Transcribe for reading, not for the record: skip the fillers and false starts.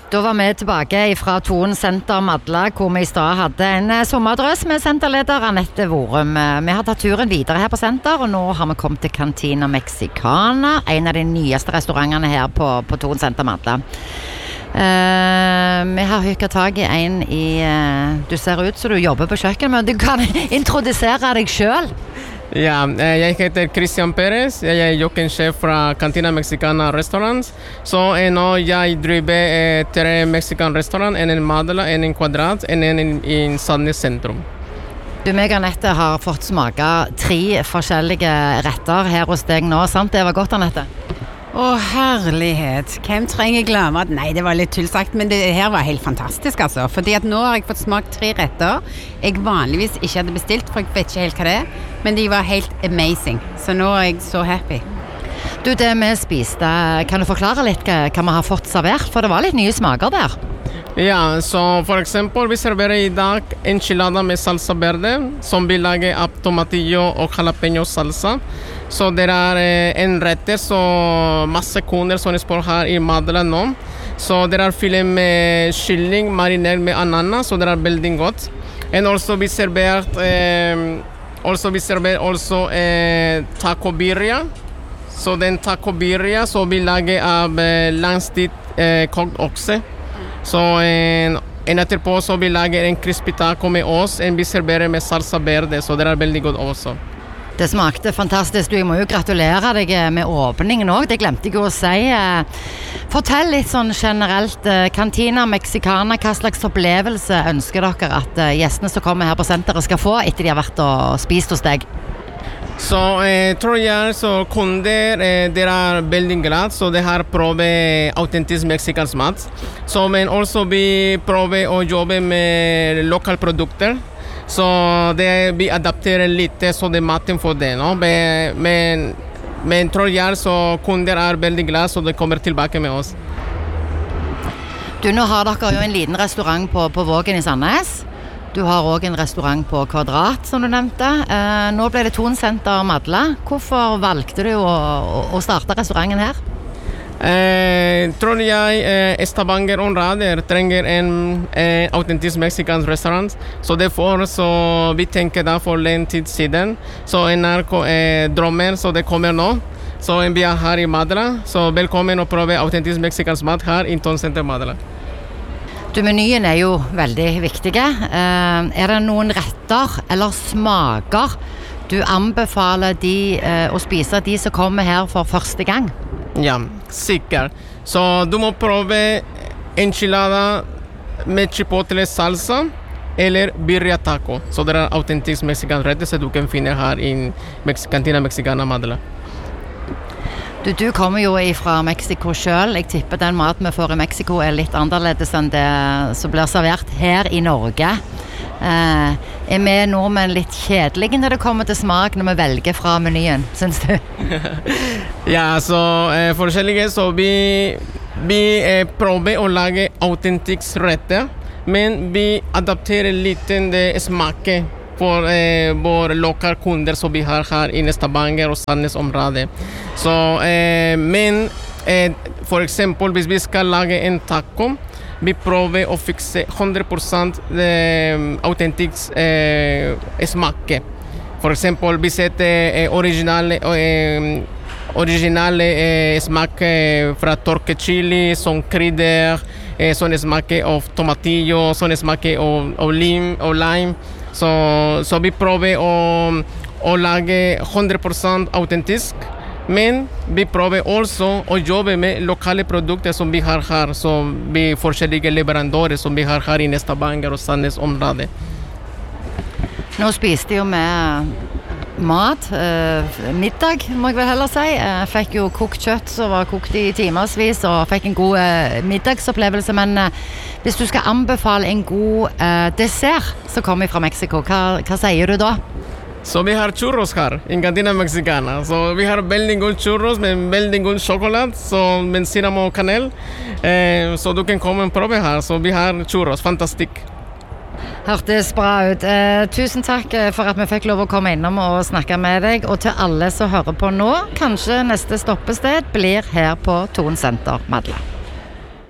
Da var vi tilbake fra Thon Senter Madla, hvor vi I stad hadde en sommerdrøs med senterleder Anette Vorum. Vi har tatt turen videre her på senter, og nå har vi kommet til Cantina Mexicana, en av de nyeste restaurantene her på Thon Senter Madla. Vi har hykket tag I en du ser ut som du jobber på kjøkken, men du kan introdusere deg selv. Ja, jeg heter Christian Perez, jeg kjøkkensjef fra Cantina Mexicana restaurant. Så nå jeg driver 3 mexican restaurant, en I Madla, en I Kvadrat, en I Sandnes sentrum. Du, meg og Anette har fått smake 3 forskjellige retter her hos deg nå, sant? Det var godt, Anette? Herlighet. Hvem trenger glammat? Nei, det var litt tullsagt, men det her var helt fantastisk, altså. Fordi at nå har jeg fått smakt 3 retter jeg vanligvis ikke hadde bestilt, for jeg vet ikke helt hva det men de var helt amazing. Så nå jeg så happy. Du, det vi spiste, kan du forklare litt hva vi har fått servert? For det var litt nye smaker der. Ja, så for eksempel, vi serverer I dag enchilada med salsa verde, som vi lager av tomatillo og jalapeño salsa. Så det en retter, så masse kunder som spør her I Madla nå. Så det filet med kylling marinert med ananas, så det veldig godt. Og også vi serverer taco birria. Så den taco birria, så vi lager av langstikt kokt okse. Så en etterpå så vi lager en crispy taco med oss, vi serverer med salsa verde, så det veldig godt også. Det smakte fantastisk. Du, jeg må jo gratulere deg med åpningen også. Det glemte jeg å si. Fortell litt sånn generelt, Cantina Mexicana, hva slags opplevelse ønsker dere at gjestene som kommer her på senteret skal få etter de har vært og spist hos deg? Så tror jeg så kunder dere veldig glad, så det her prøver autentisk mexikansk mat. Så men også vi prøver å jobbe med lokale produkter. Så vi adapterer litt så det maten for det, no? Men tror jeg så kunder veldig glad, så de kommer tilbake med oss. Du, nå har dere jo en liten restaurant på Vågen I Sandnes. Du har også en restaurant på Kvadrat, som du nevnte. Nå ble det Thon Senter Madla. Hvorfor valgte du å starte restauranten her? Tror jeg Stavanger-området trenger en autentisk mexikansk restaurant. Så derfor så vi tenker da for en tid siden. Så NRK drømmer, så det kommer nå. Så vi her I Madla. Så velkommen å prøve autentisk mexikansk mat her I Thon Senter Madla. Du, menyen jo veldig viktige. Det noen retter eller smaker du anbefaler å spise de som kommer her for første gang? Ja, sikkert. Så du må prøve enchilada med chipotle salsa eller birria taco. Så det autentisk mexikansk rett, så du kan finne her I Cantina Mexicana Madla. Du kommer jo fra Mexico selv. Jeg tipper den maten vi får I Mexico litt annerledes enn det som blir servert her I Norge. Vi nordmenn litt kjedelige når det kommer til smak når vi velger fra menyen, synes du? Ja, så forskjellige, så vi prøver å lage autentisk retter, men vi adapterer litt det smaket for våre lokale kunder som vi har her I Stavanger og Sandnes området. Så, men for eksempel, hvis vi skal lage en taco, vi prøver å fikse 100% autentisk smak. For eksempel, vi setter originale smak fra tørket chili, som krydder, sånn smak av tomatillo, sånn smak av lime. Så vi prøver å lage 100% autentisk. Men vi prøver også å jobbe med lokale produkter som vi har her, som vi forskjellige leverandører som vi har her I Stavanger og Sandnes området. Nå spiste jo med mat, middag må jeg vel heller si. Jeg fikk jo kokt kjøtt som var kokt I timersvis, og fikk en god middagsopplevelse. Men hvis du skal anbefale en god dessert som kommer fra Mexico, hva sier du da? Så vi har churros her, I Cantina Mexicana. Så vi har veldig god churros med veldig god sjokolade, med cinnamon og kanel. Så du kan komme og prøve her, så vi har churros, fantastisk. Hørtes bra ut. Tusen takk for at vi fikk lov å komme innom og snakke med deg. Og til alle som hører på nå, kanskje neste stoppested blir her på Thon Senter Madla.